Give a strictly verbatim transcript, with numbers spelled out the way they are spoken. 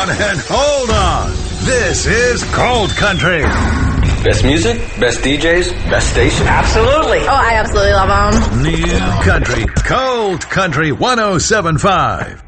on and hold on. This is Cold Country. Best music, best D Js, best station. Absolutely. Oh, I absolutely love them. New Country, Cold Country one oh seven point five.